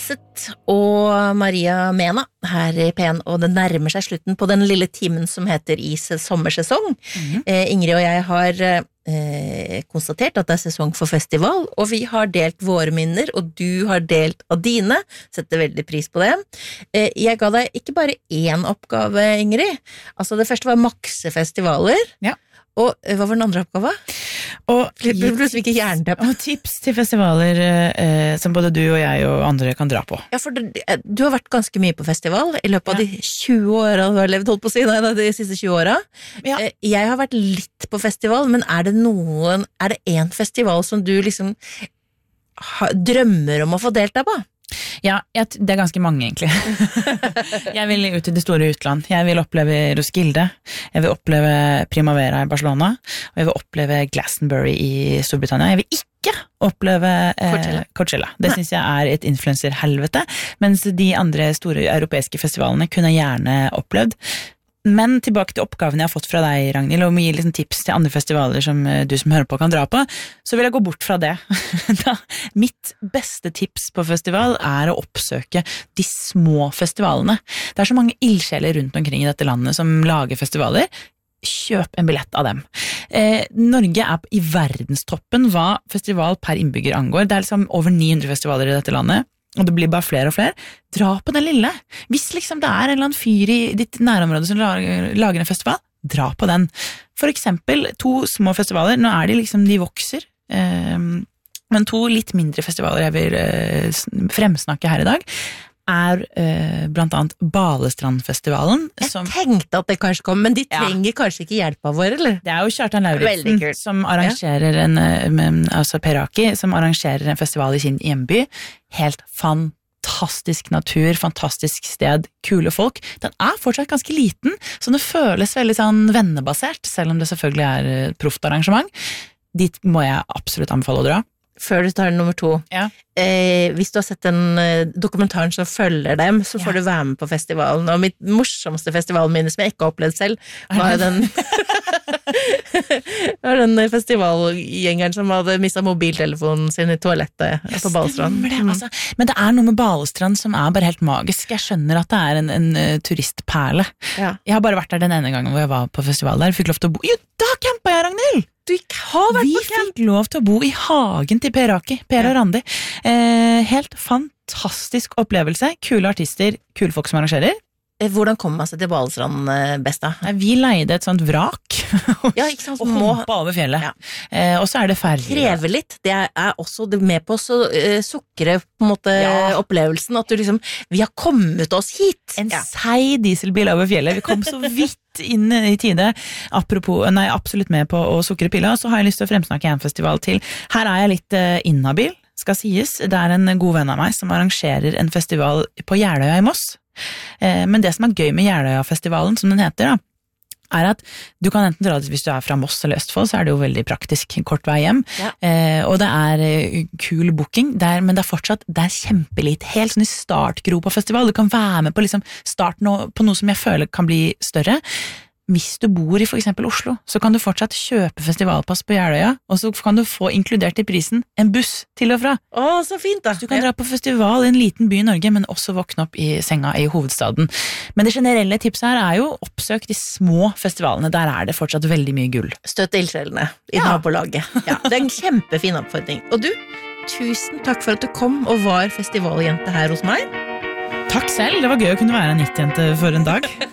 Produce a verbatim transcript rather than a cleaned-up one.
Iset og Maria Mena her i P N, og det nærmer seg slutten på den lille timen som heter Ises sommersesong. Mm-hmm. eh, Ingrid og jeg har eh, konstatert at det er sesong for festival, og vi har delt våre minner, og du har delt av dine. Setter veldig pris på det. Eh, jeg ga deg ikke bare én oppgave, Ingrid. Altså det første var makse festivaler. Ja. Og hva var den andre oppgave? Og, og tips til festivaler eh, som både du og jeg og andre kan dra på. Ja, for du, du har vært ganske mye på festival i løpet av ja. de tjue åra du har levd, holdt på å si, nei, de siste tjue åra. Ja. Jeg har vært litt på festival, men er det noen, er det en festival som du liksom har, drømmer om å få delta på? Ja, jeg, det er ganske mange egentlig. Jeg vil ut i det store utland. Jeg vil oppleve Roskilde. Jeg vil oppleve Primavera i Barcelona. Og jeg vil oppleve Glastonbury i Storbritannia. Jeg vil ikke oppleve eh, Coachella. Coachella. Det synes jeg er et influencer-helvete. Mens de andre store europeiske festivalene kunne jeg gjerne opplevd. Men tilbake til oppgaven jeg har fått fra deg, Ragnhild, og om å gi liksom tips til andre festivaler som du som hører på kan dra på, så vil jeg gå bort fra det. Da, mitt beste tips på festival er å oppsøke de små festivalene. Det er så mange ildsjeler rundt omkring i dette landet som lager festivaler. Kjøp en billett av dem. Eh, Norge er i verdenstoppen hva festival per innbygger angår. Det er liksom over ni hundre festivaler i dette landet. Og det blir bare flere og flere. Dra på den lille. Hvis liksom det er en eller annen fyr i ditt nærområde som lager en festival, dra på den. For eksempel to små festivaler, nå er de liksom, de vokser, eh, men to litt mindre festivaler jeg vil eh, fremsnakke her i dag, er eh, blant annet Balestrandfestivalen. Jeg som, tenkte at det kanskje kom, men de trenger ja. kanskje ikke hjelp av vår, eller? Det er jo Kjartan Lauritzen som arrangerer ja. en, altså Peraki, som arrangerer en festival i sin hjemby. Helt fantastisk natur, fantastisk sted, kule folk. Den er fortsatt ganske liten, så det føles veldig sånn vennebasert, selv om det selvfølgelig er et proft arrangement. Dit må jeg absolutt anbefale å dra. Før du tar nummer to. Ja. Eh, hvis du har sett den eh, dokumentaren som følger dem, så får ja. du være med på festivalen. Og mitt morsomste festivalminne som jeg ikke har opplevd selv, var den var den festivalgjengeren som hadde mistet mobiltelefonen sin i toalettet ja, på Balestrand. Det, altså. Men det er noe med Balestrand som er bare helt magisk. Jeg skjønner at det er en, en uh, turistperle. Ja. Jeg har bare vært der den ene gangen hvor jeg var på festival der. Fikk lov til å bo. Jo, da campet jeg, Ragnhild! Du har vært Vi på camp. fikk lov til å bo i hagen til Peraki, Per og Randi. Eh, helt fantastisk opplevelse. Kule artister, kule folk som arrangerer. Hvordan kom man seg til Balestrand best da? Vi leide et sånt vrak ja, ikke sant, og hoppa over fjellet. Ja. Eh, og så er det ferdig. Krever litt. Det er også med på å uh, sukre på en måte ja. opplevelsen, at du liksom, vi har kommet oss hit. En ja. seig dieselbil over fjellet. Vi kom så vidt inn i tide. Apropos, nei, absolutt med på å sukre pilla, så har jeg lyst til å fremsnakke en festival til. Her er jeg litt uh, inhabil, skal sies. Det er en god venn av meg som arrangerer en festival på Jeløya i Moss. Men det som er gøy med Jeløya-festivalen, som den heter da, er at du kan enten dra det hvis du er fra Moss eller Østfold, så er det jo veldig praktisk, kort vei hjem, ja. eh, og det er kul booking, det er, men det er fortsatt, det er kjempelit, helt sånn i startgropa festival, du kan være med på liksom starten på noe som jeg føler kan bli større. Hvis du bor i for eksempel Oslo, så kan du fortsatt kjøpe festivalpass på Jeløya, og så kan du få inkludert i prisen en buss til og fra. Åh, så fint da! Så du kan dra på festival i en liten by i Norge, men også våkne opp i senga i hovedstaden. Men det generelle tipset her er jo oppsøk de små festivalene, der er det fortsatt veldig mye gull. Støtt ildsjelene i ja. nabolaget. Ja, det er en kjempefin oppfordring. Og du, tusen takk for at du kom og var festivaljente her hos meg. Takk selv, det var gøy å kunne være en nittjente for en dag.